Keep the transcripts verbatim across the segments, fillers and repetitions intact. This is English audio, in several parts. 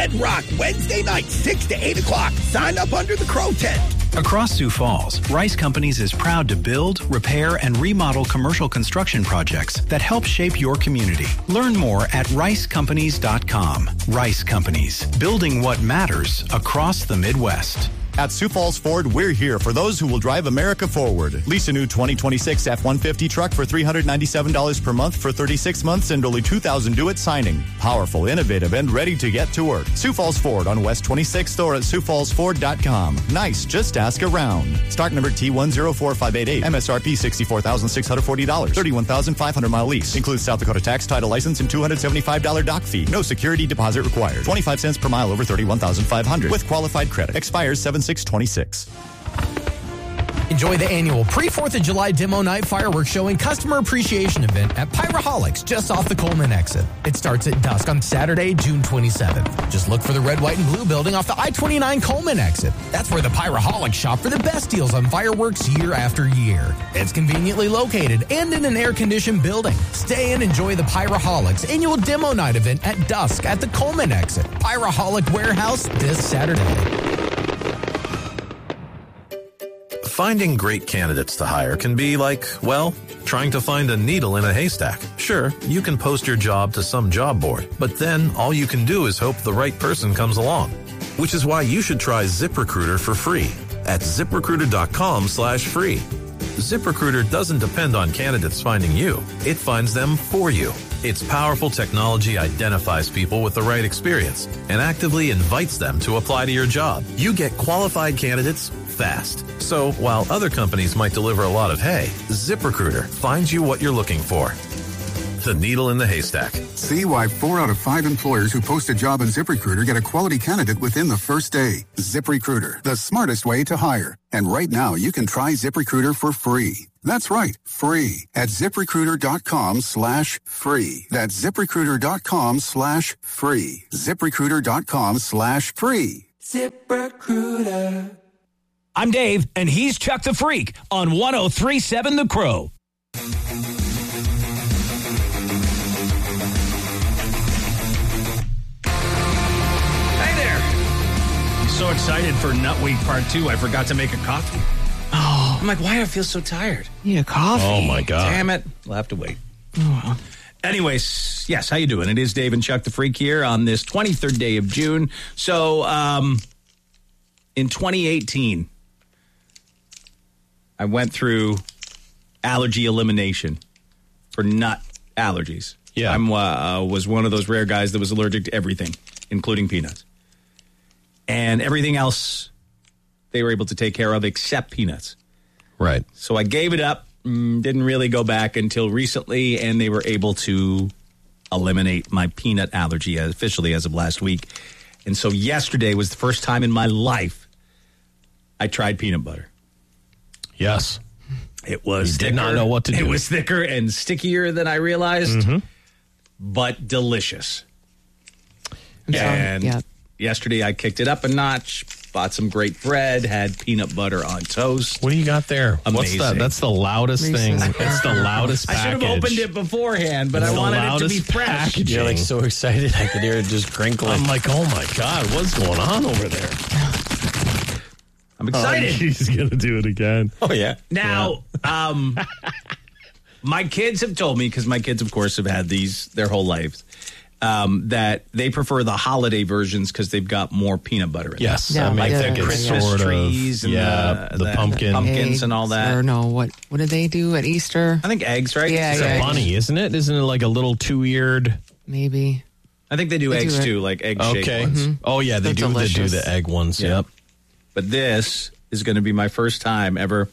Red Rock, Wednesday night, six to eight o'clock. Sign up under the Crow tent. Across Sioux Falls, Rice Companies is proud to build, repair, and remodel commercial construction projects that help shape your community. Learn more at rice companies dot com. Rice Companies, building what matters across the Midwest. At Sioux Falls Ford, we're here for those who will drive America forward. Lease a new twenty twenty-six F one fifty truck for three hundred ninety-seven dollars per month for thirty-six months and only two thousand dollars due at signing. Powerful, innovative, and ready to get to work. Sioux Falls Ford on West twenty-sixth or at sioux falls ford dot com. Nice, just ask around. Stock number T one zero four five eight eight. M S R P sixty-four thousand six hundred forty dollars. thirty-one thousand five hundred mile lease. Includes South Dakota tax, title license, and two hundred seventy-five dollars dock fee. No security deposit required. twenty-five cents per mile over thirty-one thousand five hundred dollars with qualified credit. Expires seven six twenty-six. Enjoy the annual pre-fourth of July Demo Night Fireworks Show and Customer Appreciation Event at Pyraholics, just off the Coleman exit. It starts at dusk on Saturday, June twenty-seventh. Just look for the red, white, and blue building off the I twenty-nine Coleman exit. That's where the Pyraholics shop for the best deals on fireworks year after year. It's conveniently located and in an air-conditioned building. Stay and enjoy the Pyraholics Annual Demo Night Event at dusk at the Coleman exit. Pyraholic Warehouse this Saturday. Finding great candidates to hire can be like, well, trying to find a needle in a haystack. Sure, you can post your job to some job board, but then all you can do is hope the right person comes along. Which is why you should try ZipRecruiter for free at ZipRecruiter.com slash free. ZipRecruiter doesn't depend on candidates finding you. It finds them for you. Its powerful technology identifies people with the right experience and actively invites them to apply to your job. You get qualified candidates fast. So while other companies might deliver a lot of hay, ZipRecruiter finds you what you're looking for. The needle in the haystack. See why four out of five employers who post a job on ZipRecruiter get a quality candidate within the first day. ZipRecruiter, the smartest way to hire. And right now, you can try ZipRecruiter for free. That's right, free at ZipRecruiter.com slash free. That's ZipRecruiter.com slash free. ZipRecruiter.com slash free. ZipRecruiter. I'm Dave, and he's Chuck the Freak on one oh three point seven The Crow. Hey there. I'm so excited for Nut Week Part two, I forgot to make a coffee. Oh. I'm like, why do I feel so tired? Need a coffee. Oh, my God. Damn it. We'll have to wait. Oh, well. Anyways, yes, how you doing? It is Dave and Chuck the Freak here on this twenty-third day of June. So, um, in twenty eighteen... I went through allergy elimination for nut allergies. Yeah. I uh, was one of those rare guys that was allergic to everything, including peanuts. And everything else they were able to take care of except peanuts. Right. So I gave it up, didn't really go back until recently, and they were able to eliminate my peanut allergy officially as of last week. And so yesterday was the first time in my life I tried peanut butter. Yes. It was You thicker. did not know what to do. It was thicker and stickier than I realized, mm-hmm. but delicious. I'm sorry. And Yeah. yesterday I kicked it up a notch, bought some great bread, had peanut butter on toast. What do you got there? Amazing. What's that? That's the loudest Reese's thing. Crackers. It's the loudest I package. should have opened it beforehand, but It's I the wanted it to loudest be fresh. packaging. You're like so excited, I could hear it just crinkling. I'm like, oh my God, what's going on over there? I'm excited. Oh, he's going to do it again. Oh, yeah. Now, yeah. um, my kids have told me, because my kids, of course, have had these their whole lives, um, that they prefer the holiday versions because they've got more peanut butter in Yes. Yeah, I mean, like I the think it's Christmas sort trees of, and yeah, the, the, the pumpkin. pumpkins Eggs, and all that. Or no, what what did they do at Easter? I think eggs, right? Yeah, It's yeah. a bunny, isn't it? Isn't it like a little two-eared? Maybe. I think they do They eggs do it. too, like egg-shaped Okay. ones. Mhm. Oh, yeah, they They're do, they do delicious. the egg ones. Yeah. Yep. But this is going to be my first time ever.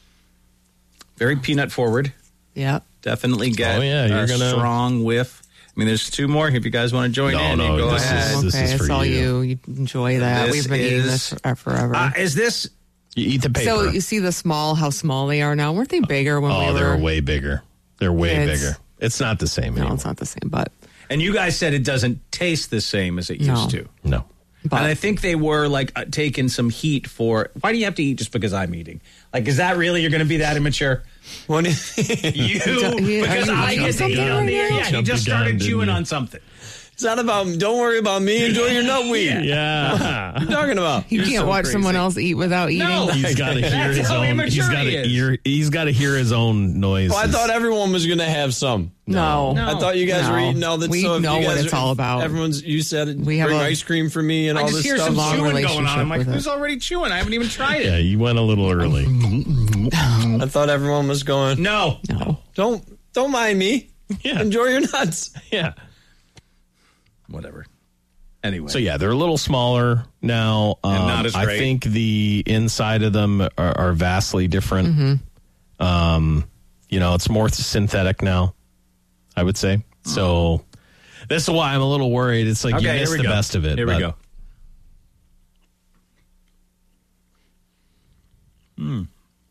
Very peanut forward. Yeah. Definitely get Oh, yeah, you're a gonna- strong whiff. I mean, there's two more. If you guys want to join No, in, no, you go this is- ahead. Okay, this is it's for all you. you. You enjoy that. This We've been eating is- this for, forever. Uh, is this? You eat the paper. So you see the small, how small they are now. Weren't they bigger when oh, we they're were? way bigger. They're way It's- bigger. It's not the same No, anymore. it's not the same, but And you guys said it doesn't taste the same as it No. used to. No. but And I think they were like uh, taking some heat for. Why do you have to eat just because I'm eating? Like, is that really you're going to be that immature? What You he- are because you I eating get to something eat on right there. now? Yeah, he Jumped just the gun, started didn't chewing you? on something. It's not about, don't worry about me. Enjoy your nut weed. Yeah. What are you talking about? You You're can't so watch crazy. someone else eat without eating. No. He's got to hear That's his how own. He's immature got he to is. hear. He's got to hear his own noises. Well, I thought everyone was going to have some. No. No. I thought you guys No. were eating all that. We so if know you what guys it's are- all about. Everyone's. You said it, We have bring a- ice cream for me and I all just this hear stuff. some Long chewing going on. relationship I'm like, with who's it. already chewing? I haven't even tried Yeah, it. you went a little early. I thought everyone was going. No. No. Don't don't mind me. Yeah. Enjoy your nuts. Yeah. Whatever. Anyway. So yeah, they're a little smaller now. Um, And not as I great. think the inside of them are, are vastly different. Mm-hmm. Um, you know, it's more synthetic now, I would say. So this is why I'm a little worried. It's like Okay, you here missed we the go. best of it. Here we but- go. Hmm.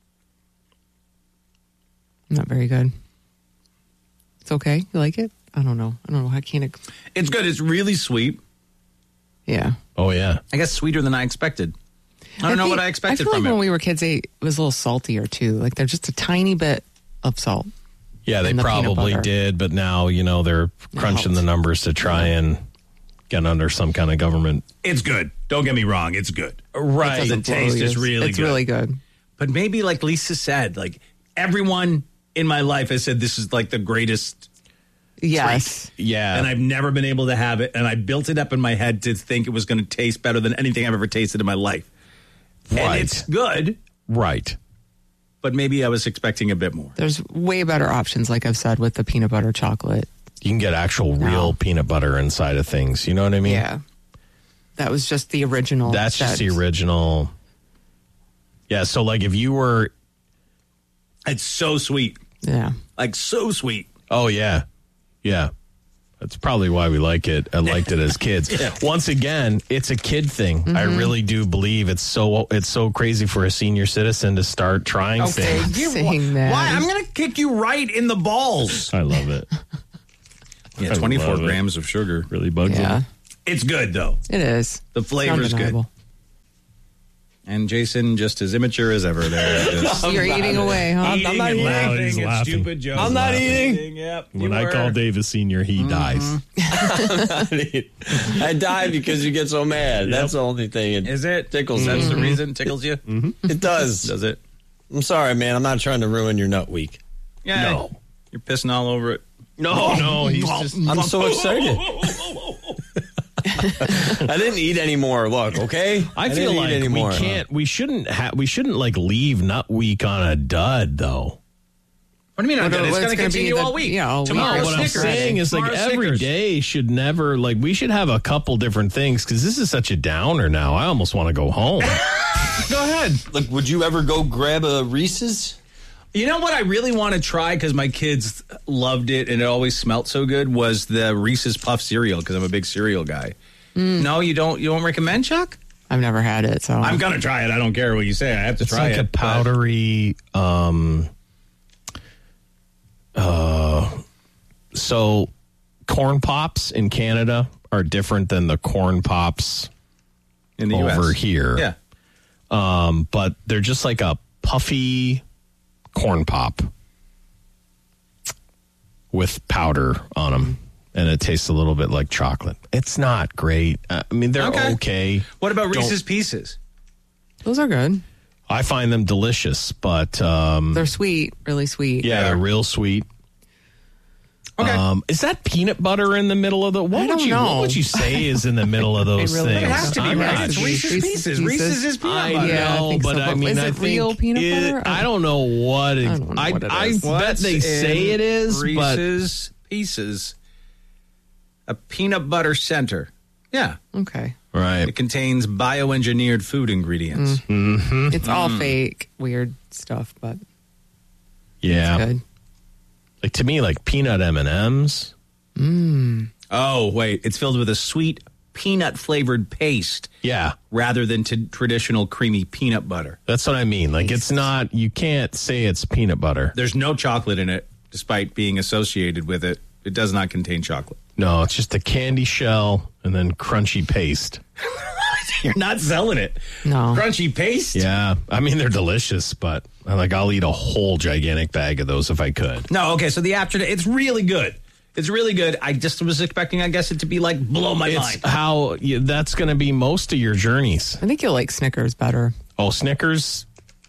Not very good. It's okay. You like it? I don't know. I don't know. I can't. It's good. It's really sweet. Yeah. Oh yeah. I guess sweeter than I expected. I don't know think- what I expected I feel from like it. when we were kids, they, it was a little saltier too. Like they're just a tiny bit of salt. Yeah, they And the peanut probably butter. did, but now, you know, they're crunching helped. the numbers to try and get under some kind of government. It's good. Don't get me wrong. It's good. Right. The Doesn't blow taste you. is really it's good. really good. But maybe like Lisa said, like everyone in my life has said this is like the greatest Yes. Yeah. and I've never been able to have it. And I built it up in my head to think it was going to taste better than anything I've ever tasted in my life. And Right. it's good, Right. but maybe I was expecting a bit more. There's way better options, like I've said, with the peanut butter chocolate. You can get actual real peanut butter inside of things. You know what I mean? Yeah. That was just the original. That's just set. the original. Yeah. So, like, if you were. It's so sweet. Yeah. Like so sweet. Oh, yeah. Yeah. That's probably why we like it. I liked it as kids. Yeah. Once again, it's a kid thing. I Mm-hmm. really do believe it's so it's so crazy for a senior citizen to start trying Okay. things. You- Saying that. Why? I'm going to kick you right in the balls. I love it. Yeah, I twenty-four love it. grams of sugar. Really bugs Yeah. me. It's good, though. It is. The It's flavor's good. undeniable. And Jason, just as immature as ever there. Just You're eating away, huh? I'm- I'm not eating and eating. laughing He's at laughing. stupid jokes. I'm not laughing. eating. Yep, When you I were. call Dave a senior, he dies. I die because you get so mad. That's the only thing. It Is it? tickles That's me. the reason? Tickles you? It does. Does it? I'm sorry, man. I'm not trying to ruin your nut week. Yeah. No. You're pissing all over it. No, no, he's just. I'm so excited. I didn't eat anymore. Look, okay. I didn't feel eat like anymore. we can't. We shouldn't. Ha- we shouldn't like leave Nut Week on a dud, though. What do you mean? I'm What- done? It's what's going to gonna be continue the- all week. yeah, all week. Tomorrow, No, what I'm Snickers. saying is like Tomorrow, every Snickers. day should never like we should have a couple different things because this is such a downer now. I almost want to go home. Go ahead. Like, would you ever go grab a Reese's? You know what I really want to try because my kids loved it and it always smelled so good was the Reese's Puff cereal because I'm a big cereal guy. No, you don't. You don't recommend, Chuck? I've never had it, so I'm gonna try it. I don't care what you say. I have to It's try like it. a powdery. Um, uh, so corn pops in Canada are different than the corn pops but in the U S over here. Yeah. Um, but they're just like a puffy corn pop with powder on them. And it tastes a little bit like chocolate. It's not great. I mean, they're okay. Okay. What about Don't- Reese's Pieces? those are good. I find them delicious, but um, They're sweet, really sweet. yeah, they're real sweet. Okay. Um, is that peanut butter in the middle of the? What I would don't you? know. What would you say is in the middle of those really things? It has to be, I'm right? not It's sure. Reese's Reese's Pieces. Pieces. Reese's is peanut I butter. Yeah, I know, think but so, I but mean, is I it think real peanut it- butter? I don't know what. It, I don't know I, what it I is. bet What's they say in it is, but Reese's Pieces. A peanut butter center. Yeah. Okay. right. It contains bioengineered food ingredients. Mm-hmm. It's all fake, weird stuff, but Yeah, good. like to me, like peanut M and M's. Oh, wait. It's filled with a sweet peanut flavored paste Yeah, rather than t- traditional creamy peanut butter. that's what I mean. Like it's not. You can't say it's peanut butter. There's no chocolate in it, despite being associated with it. It does not contain chocolate. No, it's just a candy shell and then crunchy paste. You're not selling it. No. Crunchy paste? Yeah, I mean they're delicious, but like I'll eat a whole gigantic bag of those if I could. No, okay, so the after it's really good. It's really good. I just was expecting, I guess, it to be like blow my It's mind. how yeah, that's going to be most of your journeys. I think you'll like Snickers better. Oh, Snickers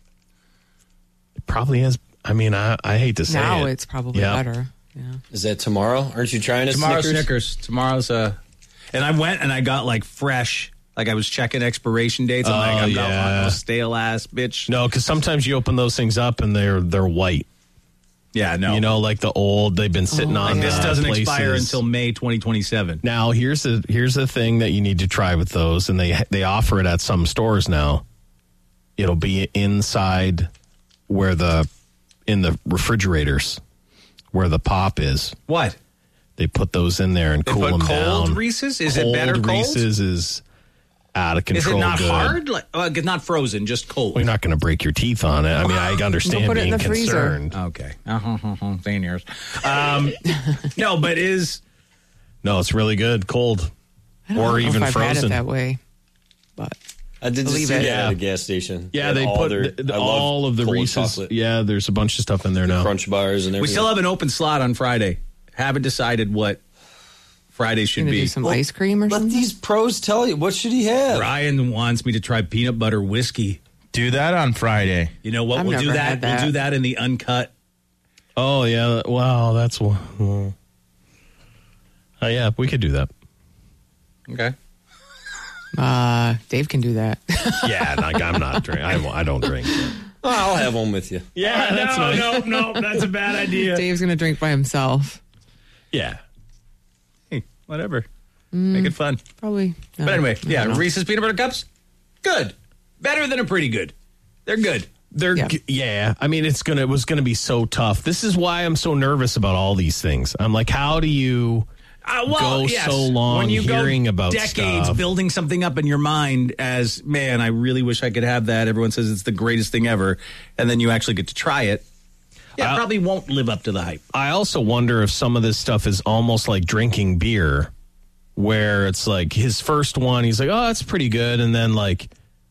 it probably has. I mean, I, I hate to say Now it. it's probably Yeah. better. Yeah. Is that tomorrow? Aren't you trying a Tomorrow's Snickers? Snickers. Tomorrow's uh and I went and I got like fresh. Like I was checking expiration dates. I'm Oh, like, I'm yeah. not no stale ass bitch. No, because sometimes you open those things up and they're they're white. Yeah, no. You know, like the old. They've been sitting Oh, on. Like this uh, doesn't places. expire until May twenty twenty-seven. Now here's the here's the thing that you need to try with those, and they they offer it at some stores now. It'll be inside where the in the refrigerators where the pop is. What? They put those in there and They cool put them cold down. Reese's? Is cold it better cold? Reese's is out of Is control. it not good. hard? Like, uh, not frozen, just cold. Well, you're not going to break your teeth on it. I mean, I understand put it in being the freezer. concerned. Okay. Uh-huh, same yours. Um, no, but is No, it's really good, cold I don't or know even if I've had frozen. it that way, but I did just Believe see it. that Yeah. at a gas station. Yeah, had they all put their, the- the- I love all of the cold Reese's. chocolate, Yeah, there's a bunch of stuff in there now. Crunch bars and everything. we still have an open slot on Friday. Haven't decided what Friday should gonna be. do some ice cream or Let something. these pros tell you. What should he have? Brian wants me to try peanut butter whiskey. Do that on Friday. You know what? I've we'll do never that. had that. We'll do that in the uncut. Oh yeah, wow, that's well. well. Uh, yeah, we could do that. Okay. Uh, Dave can do that. Yeah, like I'm not drink. I, I don't drink. Oh, I'll have one with you. Yeah, that's no, nice. no, no. That's a bad idea. Dave's gonna drink by himself. Yeah, Hey, whatever. Make it fun. Probably. No, But anyway, I yeah, don't know. Reese's peanut butter cups, good. Better than a pretty good. They're good. they're Yeah. yeah. yeah. I mean, it's gonna it was gonna be so tough. This is why I'm so nervous about all these things. I'm like, how do you Uh, well, go yes. so long when you hearing go about decades stuff? building something up in your mind as, man, I really wish I could have that. Everyone says it's the greatest thing ever, and then you actually get to try it. Yeah, it Uh, probably won't live up to the hype. I also wonder if some of this stuff is almost like drinking beer, where it's like his first one, he's like, oh, that's pretty good. And then, like,